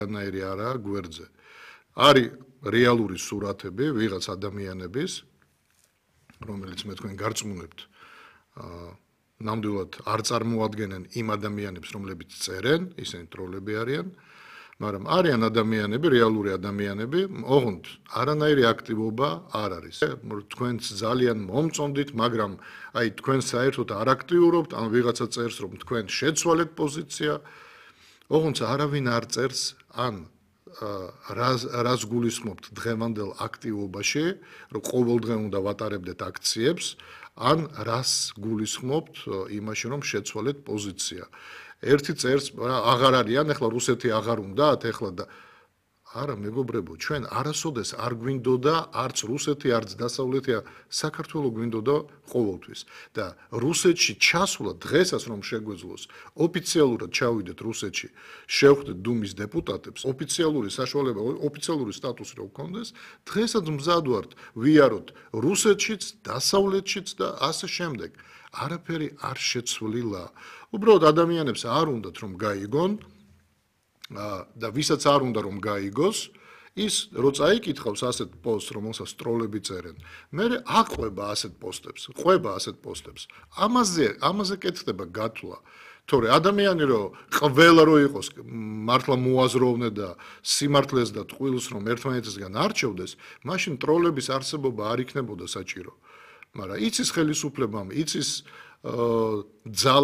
არანაირი არაა გვერდზე. არის რეალური სურათები ვიღაც ადამიანების, რომელიც მე თქვენ გარწმუნებთ, ნამდვილად არ წარმოადგენენ იმ ადამიანებს, რომლებიც წერენ, ისინი ტროლები არიან, მაგრამ არიან ადამიანები, რეალური ადამიანები, ოღონდ არანაირი აქტივობა არ არის. თქვენც ძალიან მომწონდით, მაგრამ აი თქვენ საერთოდ არ აქტიურობთ, ან ვიღაცა წერს, რომ თქვენ შეცვალეთ პოზიცია, ოღონდ არავინ არ წერს, ან რას გულისხმობთ დღევანდელ აქტივობაში, რომ ყოველდღე უნდა ვატარებდეთ აქციებს, ან რას გულისხმობთ იმაში, რომ შეცვალეთ პოზიცია. ერთი წერს, აღარ არიან, ეხლა რუსეთი აღარ უნდათ, ეხლა და არა მეგობრებო, ჩვენ არასოდეს არ გვინდოდა არც რუსეთი, არც დასავლეთი, საქართველოს გვინდოდა ყოველთვის. და რუსეთში ჩასვლა დღესაც რომ შეგვეძლოს, ოფიციალურად ჩავიდეთ რუსეთში, შევხვდეთ დუმის დეპუტატებს, ოფიციალური საშუალება, ოფიციალური სტატუსი რო გქონდეს, დღესაც მზად ვართ ვიაროთ რუსეთშიც, დასავლეთშიც და ასე შემდეგ. არაფერი არ შეცვლილა. უბრალოდ ადამიანებს არ უნდათ რომ გაიგონ და ვისაც არ უნდა რომ გაიგოს, ის რო წაიკითხავს ასეთ პოსტს, რომელსაც ტროლები წერენ, მე აყვება ასეთ პოსტებს, ყვება ასეთ პოსტებს. ამაზე კეთდება გათვლა. თორე ადამიანი რო ყველა რო იყოს მართლა მოაზროვნე და სიმართლეს და ტყუილს რომ ერთმანეთისგან არჩევდეს, მაშინ ტროლების არსებობა არ იქნებოდა საჭირო. მაგრამ იცის ხელისუფლებამ, იცის ძალა